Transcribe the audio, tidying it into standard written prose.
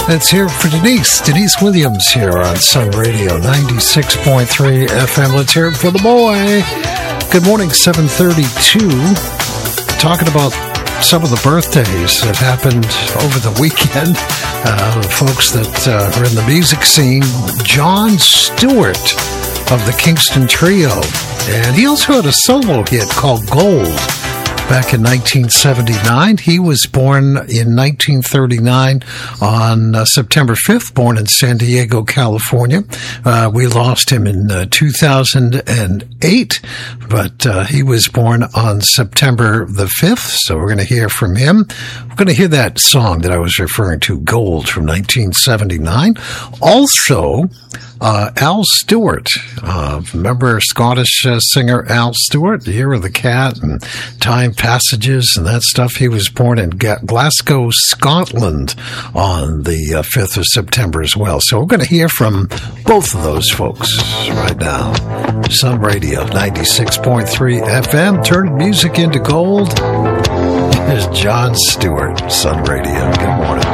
Let's hear for Denise Williams here on Sun Radio 96.3 FM. Let's hear it for the boy. Good morning, 7:32. Talking about some of the birthdays that happened over the weekend. Folks that are in the music scene. Jon Stewart of the Kingston Trio. And he also had a solo hit called Gold. Back in 1979. He was born in 1939 on September 5th, born in San Diego, California. We lost him in 2008, but he was born on September the 5th, so we're going to hear from him. We're going to hear that song that I was referring to, Gold, from 1979. Also, Al Stewart, remember Scottish singer Al Stewart, The Year of the Cat and Time Passages and that stuff? He was born in Glasgow, Scotland on the 5th of September as well. So we're going to hear from both of those folks right now. Sun Radio 96.3 FM, turning music into gold. There's Jon Stewart, Sun Radio. Good morning.